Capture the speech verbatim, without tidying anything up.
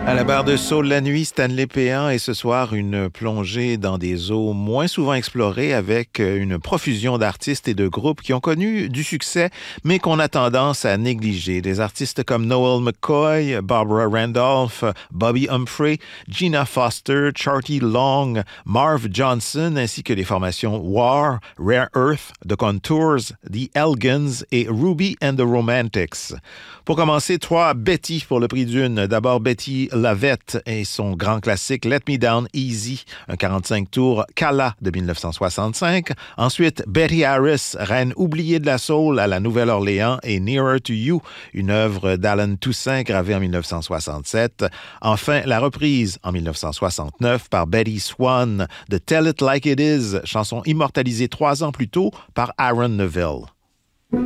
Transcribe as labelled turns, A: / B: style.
A: À la barre de Saule la nuit, Stanley Péan et ce soir, une plongée dans des eaux moins souvent explorées avec une profusion d'artistes et de groupes qui ont connu du succès, mais qu'on a tendance à négliger. Des artistes comme Noel McCoy, Barbara Randolph, Bobby Humphrey, Gina Foster, Charty Long, Marv Johnson, ainsi que les formations War, Rare Earth, The Contours, The Elgins et Ruby and the Romantics. Pour commencer, trois Betty pour le prix d'une. D'abord, Betty Lavette et son grand classique Let Me Down Easy, un quarante-cinq tours Cala de dix-neuf cent soixante-cinq. Ensuite, Betty Harris, reine oubliée de la soul à la Nouvelle-Orléans et Nearer to You, une œuvre d'Alan Toussaint gravée en dix-neuf cent soixante-sept. Enfin, la reprise en dix-neuf cent soixante-neuf par Betty Swan de Tell It Like It Is, chanson immortalisée trois ans plus tôt par Aaron Neville.